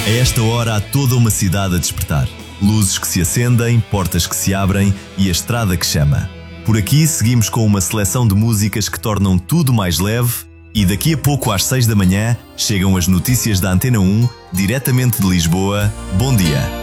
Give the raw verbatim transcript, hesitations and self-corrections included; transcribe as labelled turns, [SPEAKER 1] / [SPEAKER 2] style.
[SPEAKER 1] A esta hora há toda uma cidade a despertar. Luzes que se acendem, portas que se abrem e a estrada que chama. Por aqui seguimos com uma seleção de músicas que tornam tudo mais leve e daqui a pouco às seis da manhã chegam as notícias da Antena um, diretamente de Lisboa. Bom dia!